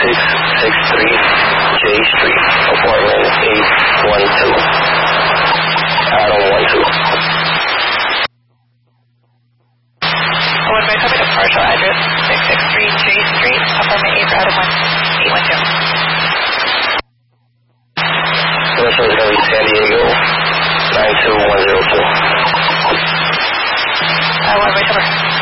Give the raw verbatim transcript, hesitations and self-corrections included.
six six three J Street, apartment eight one two. Adam one two. What my company partial address, six six three J Street, apartment eight, Adam eight one two. This is going to be San Diego, nine two one zero two. Uh, what my number?